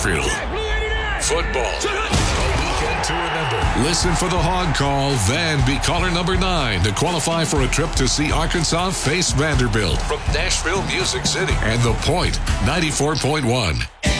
Nashville. Football. A weekend to remember. Listen for the Hog Call, then be caller number 9 to qualify for a trip to see Arkansas face Vanderbilt from Nashville Music City and The Point 94.1.